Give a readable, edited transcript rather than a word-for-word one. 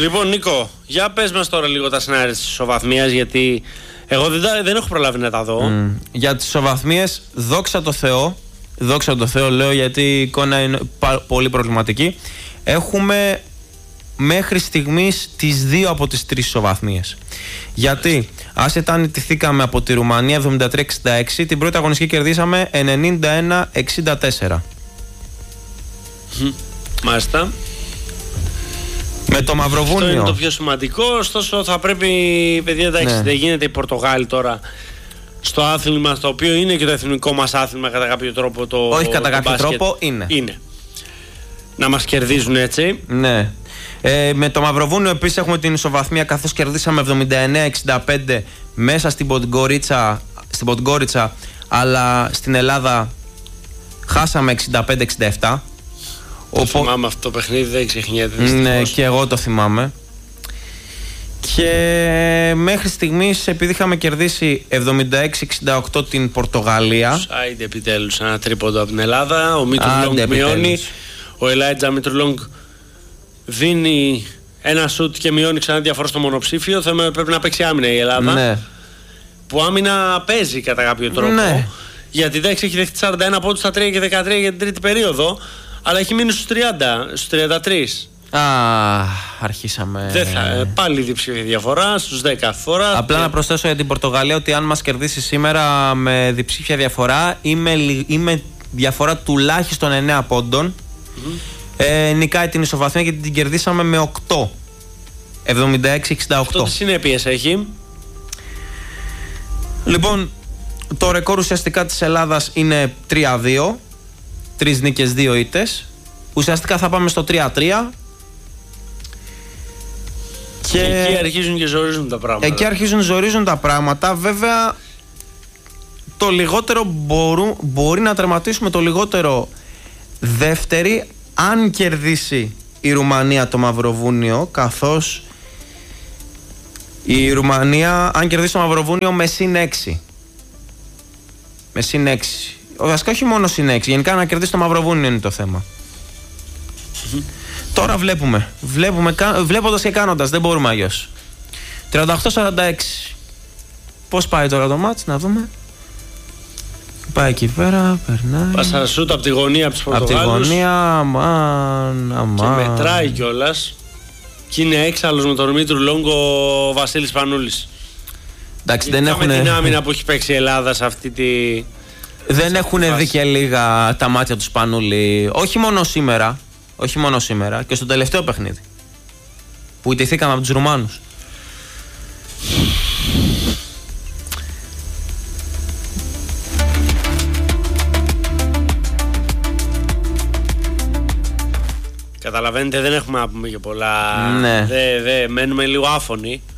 Λοιπόν, Νίκο, για πες μας τώρα λίγο τα σενάρια της ισοβαθμίας, γιατί εγώ δεν έχω προλάβει να τα δω. Για τις ισοβαθμίες, δόξα τω Θεώ λέω, γιατί η εικόνα είναι πολύ προβληματική. Έχουμε μέχρι στιγμής τις 2 από τις 3 ισοβαθμίες. Γιατί άσετα αν ιτηθήκαμε από τη Ρουμανία 73-66, την πρώτη αγωνιστική κερδίσαμε 91-64. Μάλιστα. Με το Μαυροβούνιο. Αυτό είναι το πιο σημαντικό. Ωστόσο, θα πρέπει, παιδιά, εντάξει, δεν γίνεται οι Πορτογάλοι τώρα στο άθλημα, το οποίο είναι και το εθνικό μας άθλημα κατά κάποιο τρόπο. Όχι κατά κάποιο τρόπο, είναι. Να μας κερδίζουν έτσι. Ναι. Με το Μαυροβούνιο επίσης έχουμε την ισοβαθμία, καθώς κερδίσαμε 79-65 μέσα στην Ποντγκόριτσα, αλλά στην Ελλάδα χάσαμε 65-67. Το θυμάμαι αυτό το παιχνίδι, δεν ξεχνιέται. Ναι, και εγώ το θυμάμαι. Και μέχρι στιγμής, επειδή είχαμε κερδίσει 76-68 την Πορτογαλία. Σάιντε επιτέλους ένα τρίποντο από την Ελλάδα. Ο Μίτρου Λόγκ μειώνει. Ο Ελάιτζα Μίτρου Λόγκ δίνει ένα σουτ και μειώνει ξανά διαφορά στο μονοψήφιο. Πρέπει να παίξει άμυνα η Ελλάδα. Ναι. Που άμυνα παίζει κατά κάποιο τρόπο. Ναι. Γιατί έχει δεχτεί 41 πόντους στα 3 και 13 για την τρίτη περίοδο. Αλλά έχει μείνει στους 30, στους 33. Αρχίσαμε. Δεν θα, πάλι διψήφια διαφορά, στους 10 φορά. Απλά να προσθέσω για την Πορτογαλία ότι αν μας κερδίσει σήμερα με διψήφια διαφορά, είμαι διαφορά τουλάχιστον 9 πόντων. Νικάει την ισοβαθμία και την κερδίσαμε με 8. 76-68. Αυτό τι συνέπειες έχει? Λοιπόν, το ρεκόρ ουσιαστικά της Ελλάδας είναι 3-2. 3 νίκες, 2 ήττες. Ουσιαστικά θα πάμε στο 3-3. Και εκεί αρχίζουν και ζορίζουν τα πράγματα. Εκεί αρχίζουν και ζορίζουν τα πράγματα. Βέβαια, το λιγότερο μπορεί να τερματίσουμε το λιγότερο δεύτερη, αν κερδίσει η Ρουμανία το Μαυροβούνιο, καθώς η Ρουμανία, αν κερδίσει το Μαυροβούνιο, με συν 6. Με συν 6. Βασικά όχι μόνο συν 6, γενικά να κερδίσει το Μαυροβούνιο είναι το θέμα. Τώρα βλέποντας και κάνοντας, δεν μπορούμε αλλιώς. 38-46. Πώς πάει τώρα το μάτς, να δούμε. Πάει εκεί πέρα, περνάει. Πασαρασούτ από τη γωνία από τους Πορτογάλους. Από τη γωνία, αμάν. Και μετράει κιόλας. Και είναι έξαλλος με τον Μήτρου Λόγκο ο Βασίλης Πανούλης. Εντάξει, δεν έχουν την άμυνα που έχει παίξει η Ελλάδα σε αυτή τη... Δεν έχουν δει και λίγα τα μάτια του Σπανούλη. Όχι μόνο σήμερα, και στο τελευταίο παιχνίδι που ιτηθήκαμε από τους Ρουμάνους. Καταλαβαίνετε, δεν έχουμε να πούμε και πολλά. Ναι. Μένουμε λίγο άφωνοι.